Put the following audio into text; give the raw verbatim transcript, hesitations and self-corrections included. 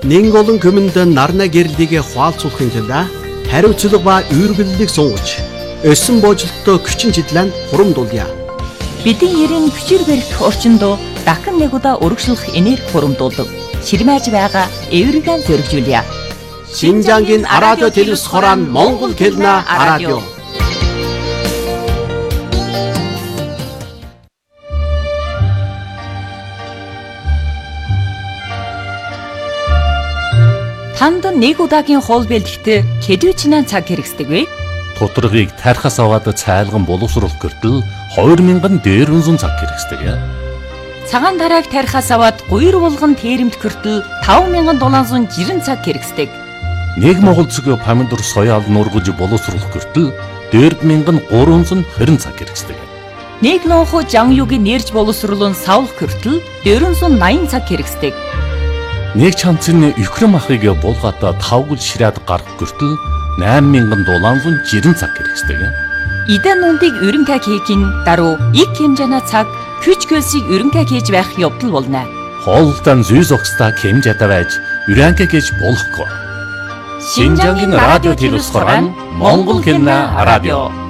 Нэн олон көмөнд нарна гэрлийг хуалцуулахын тулд хариуцлага ба үүргэллийг сунгаж, өссөн боожлолттой хүчин чиглэн хурамдуулъя. Бидний ерийн хүчээр барих орчинд дахин нэг удаа өргөжлөх энерги хурамдуулдаг. Ширмэж байгаа эвэргэн зөргижүүлье. Шинжангийн радио телевиз хорон Монгол хэлнэ радио. Танд нэг удаагийн хоол бэлтгэхдээ хэдвчнээ цаг хэрэгсдэг вэ? Тутрагыг тархас аваад цайлган боловсруулах гэртэл хоёр мянган дээрвэнзэн цаг хэрэгсдэг. Цагаан тарааг тархас аваад гуйр булган тэрэмт гэртэл таван мянган долоон зуун жирэн цаг хэрэгсдэг. Нэг монгол цэгийн помидор соёал нургаж боловсруулах гэртэл дөрв мянган гурван зуун хорин цаг хэрэгсдэг. Нэг лонхо жан югийн нэрж боловсруулан савлах гэртэл дөрвөн зуун наян цаг хэрэгсдэг. Нэг чанцны Украин махыг булгаата тавгал ширээд гарах гэртэл найман мянган долоон зуун жирэн цаг хэрэгсдэг. Идэн нүндийг өрөнгө хийхин даруй их хэмжээний цаг хүч хөлсийг өрөнгө хийж байх явдал болно. Хоолтон зүйс огстой хэмжээтэй байж өрөнгө хийж болохгүй. Шинжангийн радио телевиз хорон Монгол хэлнэ радио.